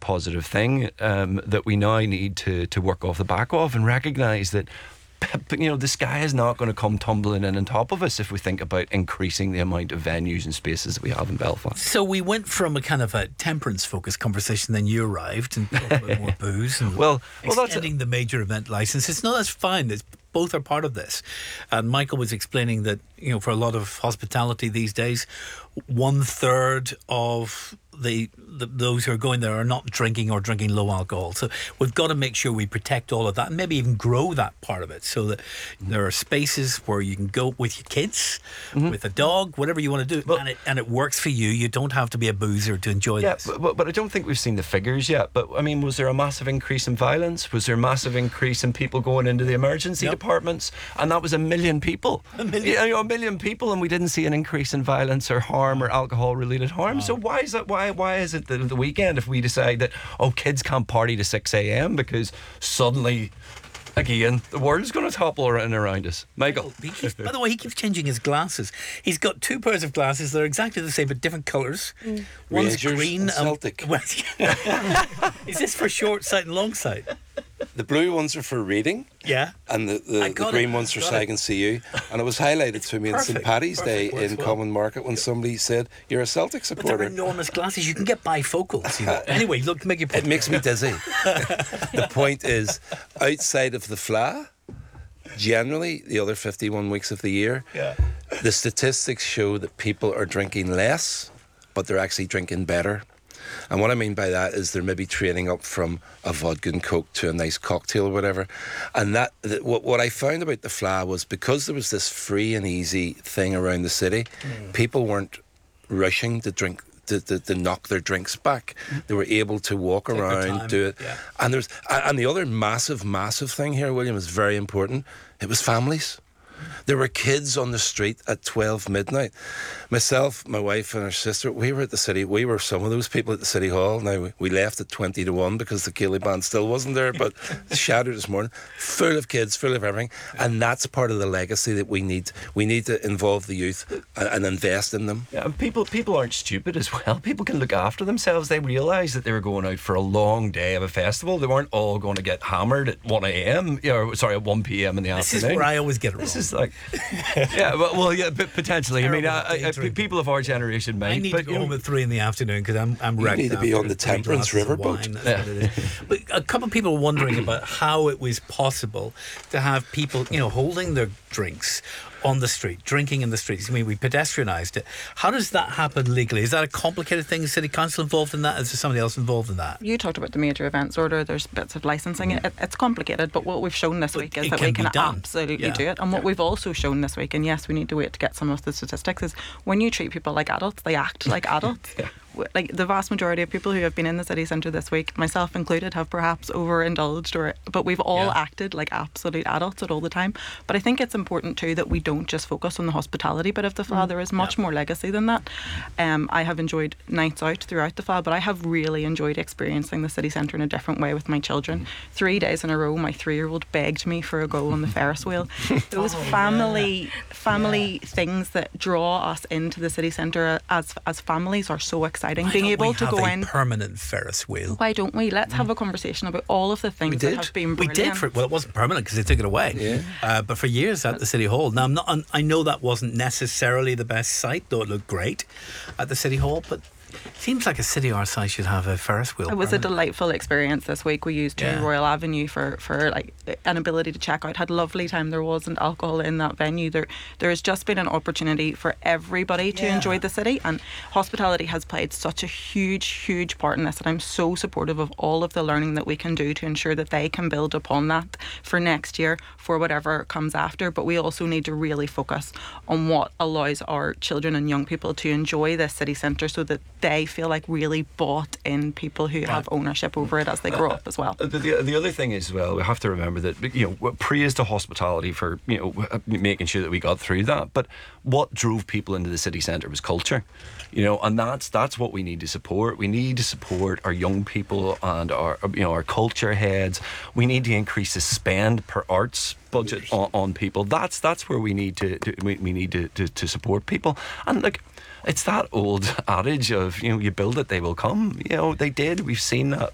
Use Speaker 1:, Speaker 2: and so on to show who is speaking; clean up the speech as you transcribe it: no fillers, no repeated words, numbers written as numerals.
Speaker 1: positive thing that we now need to work off the back of and recognise that, the sky is not going to come tumbling in on top of us if we think about increasing the amount of venues and spaces that we have in Belfast.
Speaker 2: So we went from a kind of a temperance-focused conversation, then you arrived and talked about more booze and extending the major event licenses. No, that's fine. Both are part of this. And Michael was explaining that, for a lot of hospitality these days, 1/3 of those who are going there are not drinking or drinking low alcohol. So we've got to make sure we protect all of that and maybe even grow that part of it so that there are spaces where you can go with your kids, with a dog, whatever you want to do, and it works for you. You don't have to be a boozer to enjoy this.
Speaker 1: But I don't think we've seen the figures yet. But I mean, was there a massive increase in violence? Was there a massive increase in people going into the emergency departments? And that was 1 million people.
Speaker 2: 1 million.
Speaker 1: 1 million people, and we didn't see an increase in violence or harm or alcohol-related harm. So why is that? Why is it that at the weekend, if we decide that kids can't party to 6 a.m. because suddenly, again, the world's going to topple around us? Michael.
Speaker 2: By the way, he keeps changing his glasses. He's got 2 pairs of glasses that are exactly the same but different colours. One's
Speaker 3: Rangers
Speaker 2: green
Speaker 3: and Celtic.
Speaker 2: Is this for short sight and long sight?
Speaker 3: The blue ones are for reading.
Speaker 2: Yeah.
Speaker 3: And the green ones are so I can see you. And it was highlighted to me on St. Paddy's Day in Common Market when somebody said, "You're a Celtic supporter."
Speaker 2: But they're enormous glasses. You can get bifocals. Anyway, look, make your point.
Speaker 3: It makes me dizzy. The point is, outside of the Fleadh, generally, the other 51 weeks of the year, the statistics show that people are drinking less, but they're actually drinking better. And what I mean by that is they're maybe trading up from a vodka and coke to a nice cocktail or whatever. And what I found about the Fleadh was because there was this free and easy thing around the city, people weren't rushing to drink to knock their drinks back. They were able to walk around, do it. Yeah. And the other massive thing here, William, is very important. It was families. There were kids on the street at 12 midnight. Myself, my wife and our sister, we were at the city. We were some of those people at the City Hall. Now, we left at 20 to 1 because the Keeley band still wasn't there, but shattered this morning. Full of kids, full of everything. And that's part of the legacy that we need. We need to involve the youth and invest in them.
Speaker 1: Yeah, and people aren't stupid as well. People can look after themselves. They realise that they were going out for a long day of a festival. They weren't all going to get hammered at 1 a.m. At 1 p.m. in the afternoon.
Speaker 2: This is where I always get it wrong.
Speaker 1: This is like, but potentially. People of our generation might.
Speaker 2: I need to go home at 3 in the afternoon because I'm wrecked.
Speaker 3: You need to be on the Temperance Riverboat.
Speaker 2: But a couple of people are wondering about how it was possible to have people, holding their drinks on the street, drinking in the streets. I mean, we pedestrianised it. How does that happen legally? Is that a complicated thing? Is City Council involved in that? Is there somebody else involved in that?
Speaker 4: You talked about the major events order. There's bits of licensing. It's complicated, but what we've shown this week is that we can absolutely do it. And what we've also shown this week, and yes, we need to wait to get some of the statistics, is when you treat people like adults, they act like adults. Like the vast majority of people who have been in the city centre this week, myself included, have perhaps overindulged, but we've all acted like absolute adults at all the time. But I think it's important too that we don't just focus on the hospitality bit of the Fleadh. There is much more legacy than that. I have enjoyed nights out throughout the Fleadh, but I have really enjoyed experiencing the city centre in a different way with my children. 3 days in a row, my 3-year-old begged me for a go on the Ferris wheel. Those family things that draw us into the city centre as families are so exciting. Being able to go in.
Speaker 2: Permanent Ferris wheel.
Speaker 4: Why don't we? Let's have a conversation about all of the things that have been brilliant.
Speaker 2: We did. Well, it wasn't permanent because they took it away. But for years at the City Hall. Now, I know that wasn't necessarily the best site, though it looked great at the City Hall, but it seems like a city our size should have a Ferris wheel.
Speaker 4: It was a delightful experience this week. We used Royal Avenue for like an ability to check out. Had a lovely time. There wasn't alcohol in that venue. There has just been an opportunity for everybody to enjoy the city, and hospitality has played such a huge part in this, and I'm so supportive of all of the learning that we can do to ensure that they can build upon that for next year, for whatever comes after. But we also need to really focus on what allows our children and young people to enjoy this city centre so that they feel like really bought in people who have ownership over it as they grow up as well.
Speaker 1: The other thing is, we have to remember that praise to hospitality for making sure that we got through that, but what drove people into the city centre was culture, and that's what we need to support. We need to support our young people and our culture heads. We need to increase the spend per arts budget on people. That's where we need to support people. And it's that old adage of, you build it, they will come. They did. We've seen that